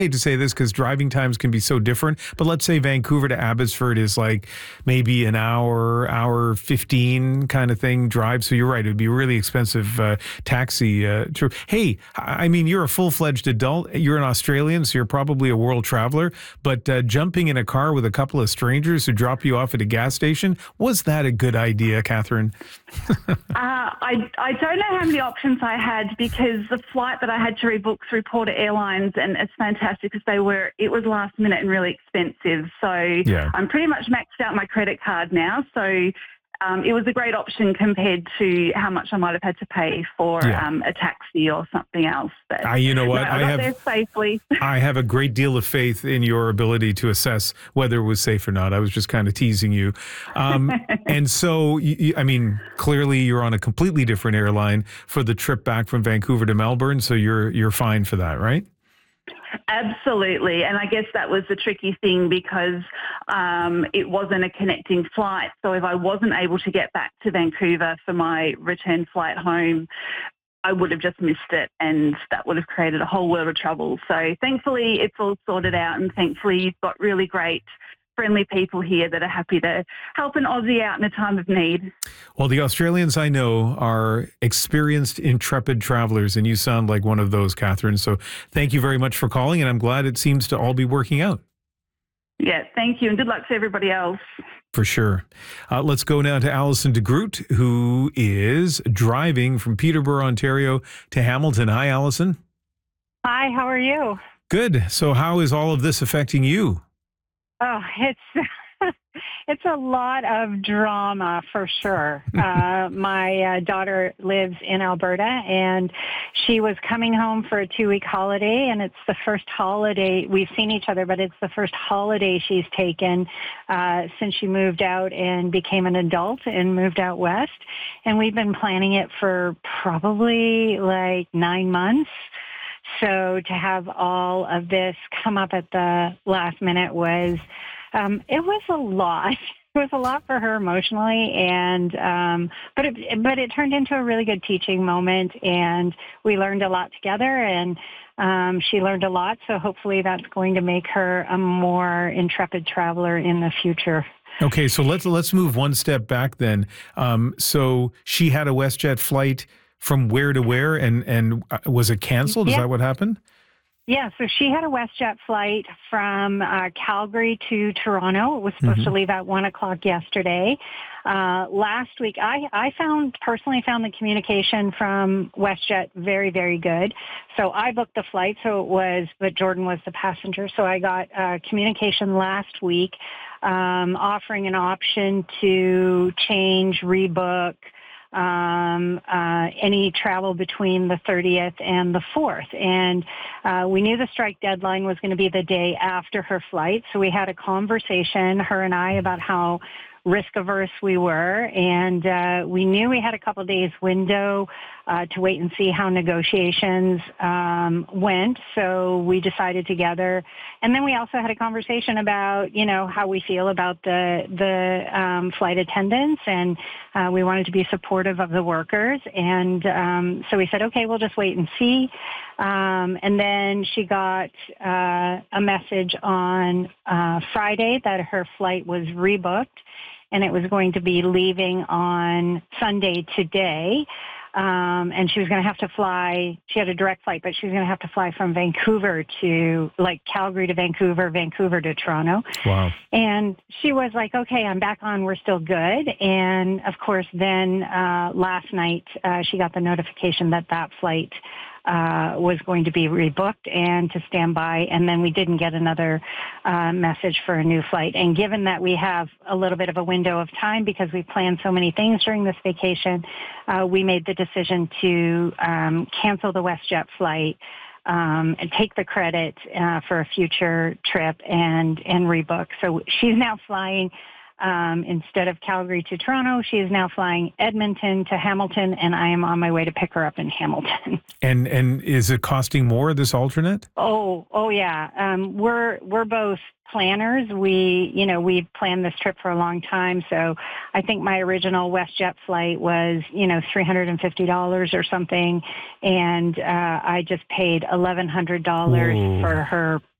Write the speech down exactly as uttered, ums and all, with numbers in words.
hate to say this because driving times can be so different, but let's say Vancouver to Abbotsford is like maybe an hour, hour fifteen kind of thing drive. So you're right. It would be a really expensive uh, taxi uh, trip. Hey, I mean, you're a full-fledged adult. You're an Australian, so you're probably a world traveler, but uh, jumping in a car with a couple of strangers who drop you off at a gas station, was that a good idea, Catherine? uh, I, I don't know how many options I had because the flight that I had to rebook through Porter Airlines, and it's fantastic because they were, it was last minute and really expensive. So Yeah. I'm pretty much maxed out my credit card now. So um, it was a great option compared to how much I might have had to pay for Yeah. um, a taxi or something else. But I, you know what? no, I, I got have there safely. I have a great deal of faith in your ability to assess whether it was safe or not. I was just kind of teasing you. Um, and so, y- y- I mean, clearly you're on a completely different airline for the trip back from Vancouver to Melbourne. So you're you're fine for that, right? Absolutely. And I guess that was the tricky thing because um, it wasn't a connecting flight. So if I wasn't able to get back to Vancouver for my return flight home, I would have just missed it, and that would have created a whole world of trouble. So thankfully it's all sorted out, and thankfully you've got really great, friendly people here that are happy to help an Aussie out in a time of need. Well, the Australians I know are experienced, intrepid travelers, and you sound like one of those, Catherine. So thank you very much for calling, and I'm glad it seems to all be working out. Yeah, thank you, and good luck to everybody else. For sure. Uh, let's go now to Alison de Groot, who is driving from Peterborough, Ontario to Hamilton. Hi, Alison. Hi, how are you? Good. So how is all of this affecting you? Oh, it's it's a lot of drama for sure. uh, my uh, daughter lives in Alberta, and she was coming home for a two-week holiday, and it's the first holiday we've seen each other, but it's the first holiday she's taken uh, since she moved out and became an adult and moved out west. And we've been planning it for probably like nine months. So to have all of this come up at the last minute was, um, it was a lot. It was a lot for her emotionally, and um, but it but it turned into a really good teaching moment, and we learned a lot together, and um, she learned a lot. So hopefully that's going to make her a more intrepid traveler in the future. Okay, so let's let's move one step back then. Um, so she had a WestJet flight from where to where, and and was it canceled? Is Yeah. that what happened? Yeah, so she had a WestJet flight from uh, Calgary to Toronto. It was supposed Mhm. to leave at one o'clock yesterday. Uh, last week, I, I found, personally found the communication from WestJet very, very good. So I booked the flight, so it was, but Jordan was the passenger. So I got uh, communication last week um, offering an option to change, rebook, um, uh, any travel between the thirtieth and the fourth. And uh, we knew the strike deadline was going to be the day after her flight. So we had a conversation, her and I, about how risk averse we were. And uh, we knew we had a couple days window uh, to wait and see how negotiations um, went. So we decided together. And then we also had a conversation about, you know, how we feel about the, the um, flight attendants. And uh, we wanted to be supportive of the workers. And um, so we said, okay, we'll just wait and see. Um, and then she got uh, a message on uh, Friday that her flight was rebooked, and it was going to be leaving on Sunday today. Um, and she was going to have to fly. She had a direct flight, but she was going to have to fly from Vancouver to, like, Calgary to Vancouver, Vancouver to Toronto. Wow. And she was like, okay, I'm back on. We're still good. And, of course, then uh, last night uh, she got the notification that that flight uh, was going to be rebooked and to stand by. And then we didn't get another uh, message for a new flight. And given that we have a little bit of a window of time because we planned so many things during this vacation, uh, we made the decision to um, cancel the WestJet flight um, and take the credit uh, for a future trip and, and rebook. So she's now flying Um, instead of Calgary to Toronto, she is now flying Edmonton to Hamilton, and I am on my way to pick her up in Hamilton. And and is it costing more, this alternate? Oh, oh yeah. Um, we're we're both planners. We, you know, we've planned this trip for a long time. So I think my original WestJet flight was, you know, three hundred fifty dollars or something, and uh, I just paid eleven hundred dollars Whoa. for her